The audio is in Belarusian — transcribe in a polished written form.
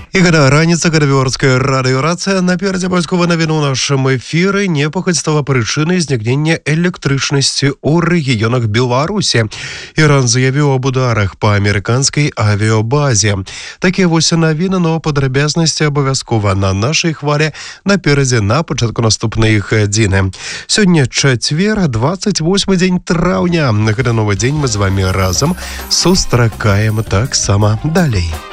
І гэта раніца гарвёрская радыёрацыя. Наперадзе абавязкова навіну ў нашым эфіры. Непахаць стала прычынай знікнення электрычнасці ў рэгіёнах Беларусі. Іран заявіў об ударах па амерыканскай авіабазе. Такія вось навіны, но падрабязнасці абавязкова на нашай хвалі наперадзе на пачатку наступнай гадзіны. Сёння чацвер, 28 дзень траўня. Гэта новы дзень мы з вами разам сустракаем таксама далей.